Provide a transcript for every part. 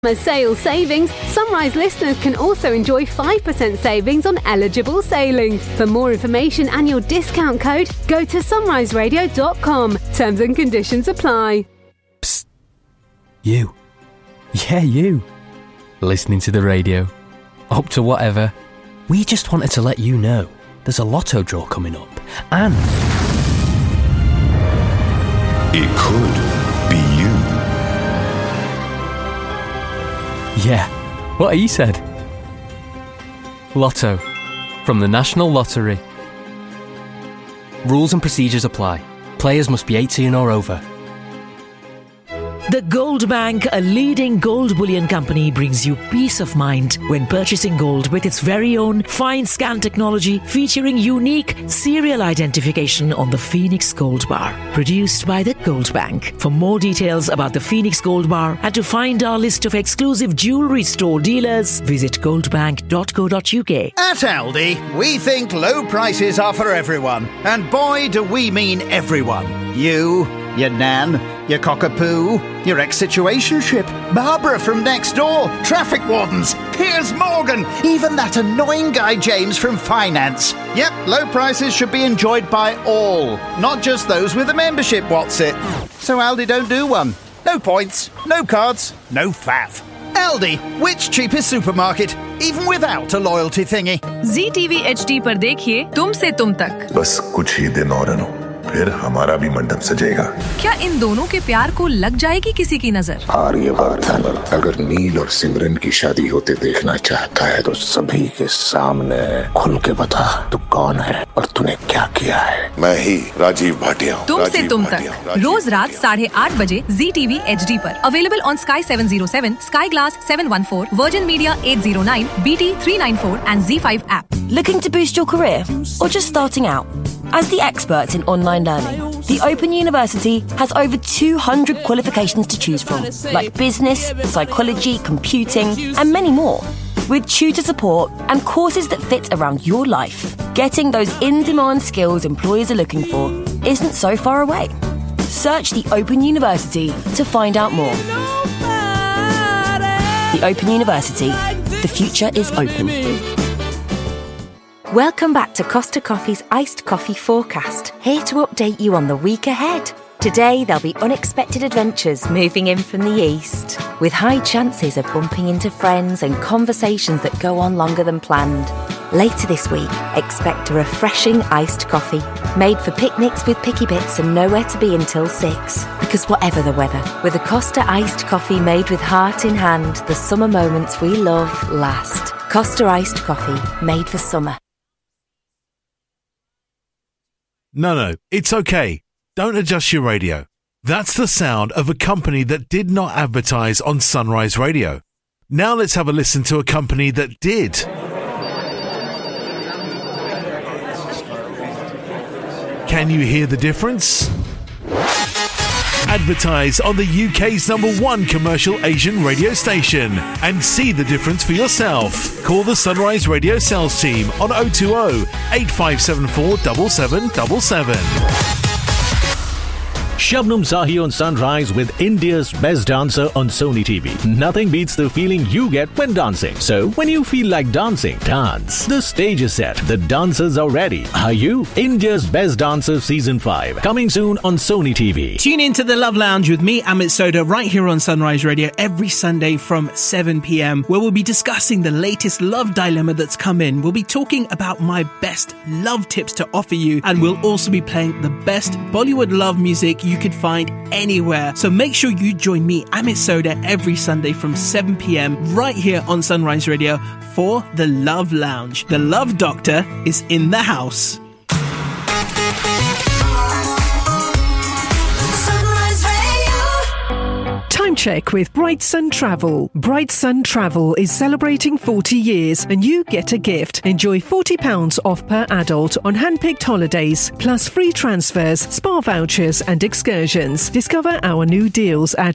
As sales savings, Sunrise listeners can also enjoy 5% savings on eligible sailings. For more information and your discount code, go to sunriseradio.com. Terms and conditions apply. Psst. You. Yeah, you. Listening to the radio. Up to whatever. We just wanted to let you know there's a lotto draw coming up. And it could be you. Yeah, what he said. Lotto. From the National Lottery. Rules and procedures apply. Players must be 18 or over. The Gold Bank, a leading gold bullion company, brings you peace of mind when purchasing gold with its very own fine scan technology featuring unique serial identification on the Phoenix Gold Bar. Produced by the Gold Bank. For more details about the Phoenix Gold Bar and to find our list of exclusive jewellery store dealers, visit goldbank.co.uk. At Aldi, we think low prices are for everyone. And boy, do we mean everyone. You, your nan, your cockapoo, your ex-situationship, Barbara from next door, traffic wardens, Piers Morgan, even that annoying guy James from finance. Yep, low prices should be enjoyed by all, not just those with a membership, what's it? So Aldi don't do one. No points, no cards, no faff. Aldi, which cheapest supermarket, even without a loyalty thingy? ZTV HD पर देखिए तुम से तुम तक. बस कुछ ही दिन और अनु, फिर हमारा भी मंडप सजेगा. क्या इन दोनों के प्यार को लग जाएगी किसी की नजर? आर्यवर्धन अगर नील और सिमरन की शादी होते देखना चाहता है तो सभी के सामने खुल के बता तू कौन है और तूने क्या किया है. मैं ही राजीव भाटिया हूँ. तुम से तुम तक रोज रात 8:30 बजे ZTV HD पर. Available on Sky 707, Sky Glass 714, Virgin Media 809, BT 394 and Z5 app. Looking to boost your career or just starting out? As the experts in online learning, the Open University has over 200 qualifications to choose from, like business, psychology, computing, and many more. With tutor support and courses that fit around your life, getting those in-demand skills employers are looking for isn't so far away. Search the Open University to find out more. The Open University. The future is open. Welcome back to Costa Coffee's Iced Coffee Forecast, here to update you on the week ahead. Today there'll be unexpected adventures moving in from the east, with high chances of bumping into friends and conversations that go on longer than planned. Later this week, expect a refreshing iced coffee, made for picnics with picky bits and nowhere to be until 6. Because whatever the weather, with a Costa iced coffee made with heart in hand, the summer moments we love last. Costa iced coffee, made for summer. No, it's okay. Don't adjust your radio. That's the sound of a company that did not advertise on Sunrise Radio. Now let's have a listen to a company that did. Can you hear the difference? Advertise on the UK's #1 commercial Asian radio station and see the difference for yourself. Call the Sunrise Radio sales team on 020 8574 7777. Shabnam Sahi on Sunrise with India's best dancer on Sony TV. Nothing beats the feeling you get when dancing. So, when you feel like dancing, dance. The stage is set. The dancers are ready. Are you? India's Best Dancer Season 5. Coming soon on Sony TV. Tune in to The Love Lounge with me, Amit Soda, right here on Sunrise Radio every Sunday from 7 p.m, where we'll be discussing the latest love dilemma that's come in. We'll be talking about my best love tips to offer you, and we'll also be playing the best Bollywood love music you could find anywhere. So make sure you join me, Amit Soda, every Sunday from 7 p.m. right here on Sunrise Radio for The Love Lounge. The Love Doctor is in the house. Time check with Bright Sun Travel. Bright Sun Travel is celebrating 40 years and you get a gift. Enjoy £40 off per adult on hand-picked holidays, plus free transfers, spa vouchers and excursions. Discover our new deals at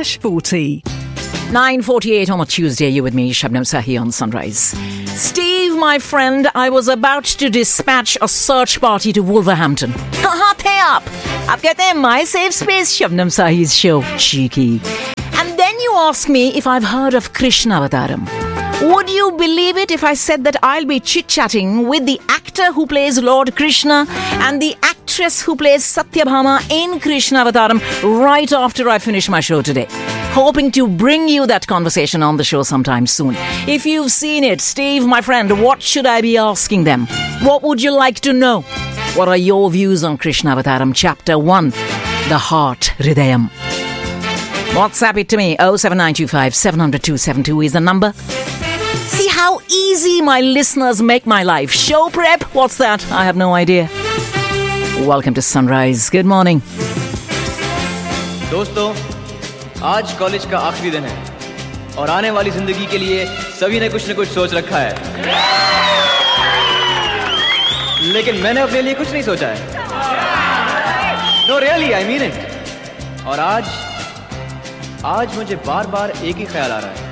brightsun.co.uk/40. 9:48 on a Tuesday. You with me, Shabnam Sahi on Sunrise. Steve my friend, I was about to dispatch a search party to Wolverhampton. कहाँ थे आप? आप कहते हैं my safe space, Shabnam Sahi's show. Cheeky. And then you ask me if I've heard of Krishnavataram. Would you believe it if I said that I'll be chit-chatting with the actor who plays Lord Krishna and the actress who plays Satyabhama in Krishnavataram right after I finish my show today? Hoping to bring you that conversation on the show sometime soon. If you've seen it, Steve, my friend, what should I be asking them? What would you like to know? What are your views on Krishnavataram Chapter 1? The Heart, Hridayam. WhatsApp it to me. 07925 700 272 is the number. See how easy my listeners make my life. Show prep? What's that? I have no idea. Welcome to Sunrise. Good morning. दोस्तों, आज college का आखिरी दिन है और आने वाली जिंदगी के लिए सभी ने कुछ न कुछ सोच रखा है, लेकिन मैंने अपने लिए कुछ नहीं सोचा है. No, really, I mean it. और आज मुझे बार-बार एक ही ख्याल आ रहा है.